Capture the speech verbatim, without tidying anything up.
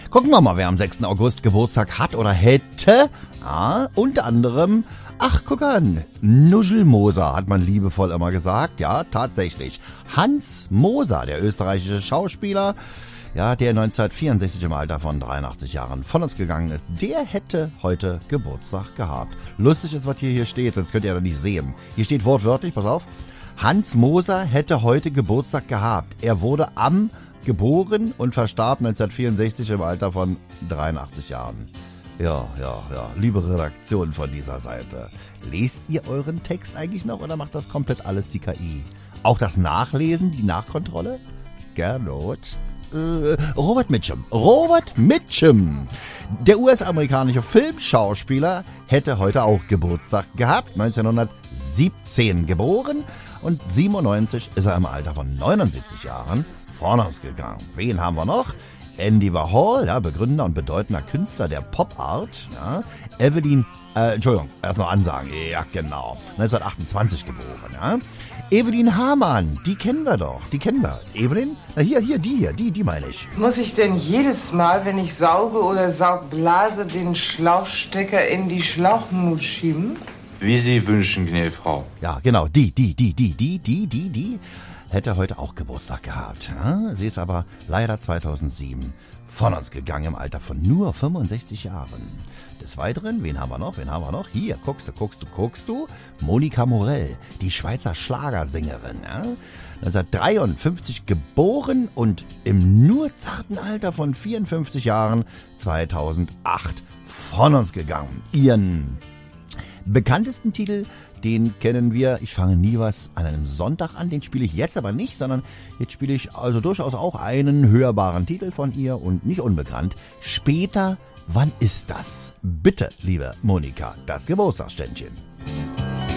Gucken wir mal, wer am sechsten August Geburtstag hat oder hätte. Ah, unter anderem, ach, guck an, Nuschelmoser hat man liebevoll immer gesagt. Ja, tatsächlich. Hans Moser, der österreichische Schauspieler, ja, der neunzehnhundertvierundsechzig im Alter von dreiundachtzig Jahren von uns gegangen ist, der hätte heute Geburtstag gehabt. Lustig ist, was hier, hier steht, sonst könnt ihr ja nicht sehen. Hier steht wortwörtlich, pass auf, Hans Moser hätte heute Geburtstag gehabt. Er wurde am geboren und verstarb neunzehnhundertvierundsechzig im Alter von dreiundachtzig Jahren. Ja, ja, ja, liebe Redaktion von dieser Seite. Lest ihr euren Text eigentlich noch oder macht das komplett alles die K I? Auch das Nachlesen, die Nachkontrolle? Gernot? Äh, Robert Mitchum. Robert Mitchum. Der U S-amerikanische Filmschauspieler hätte heute auch Geburtstag gehabt. neunzehnhundertsiebzehn geboren und siebenundneunzig ist er im Alter von neunundsiebzig Jahren von uns gegangen. Wen haben wir noch? Andy Warhol, ja, Begründer und bedeutender Künstler der Pop-Art. Ja. Evelyn, äh, Entschuldigung, erst noch ansagen. Ja, genau. neunzehnhundertachtundzwanzig geboren, ja. Evelyn Hamann, die kennen wir doch, die kennen wir. Evelyn? Na hier, hier, die hier, die, die meine ich. Muss ich denn jedes Mal, wenn ich sauge oder saugblase, den Schlauchstecker in die Schlauchnut schieben? Wie Sie wünschen, gnädige Frau. Ja, genau, die, die, die, die, die, die, die, die. Hätte heute auch Geburtstag gehabt. Ja? Sie ist aber leider zweitausendsieben von uns gegangen im Alter von nur fünfundsechzig Jahren. Des Weiteren, wen haben wir noch? Wen haben wir noch? Hier, guckst du, guckst du, guckst du. Monika Morell, die Schweizer Schlagersängerin. Ja? neunzehnhundertdreiundfünfzig geboren und im nur zarten Alter von vierundfünfzig Jahren zweitausendacht von uns gegangen. Ihren bekanntesten Titel, den kennen wir, ich fange nie was an einem Sonntag an, den spiele ich jetzt aber nicht, sondern jetzt spiele ich also durchaus auch einen hörbaren Titel von ihr und nicht unbekannt. Später, wann ist das? Bitte, liebe Monika, das Geburtstagsständchen.